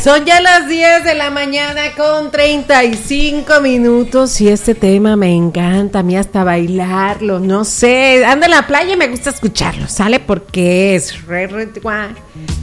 Son ya las 10 de la mañana con 35 minutos y este tema me encanta, a mí hasta bailarlo, no sé, ando en la playa y me gusta escucharlo, ¿sale? Porque es re guay.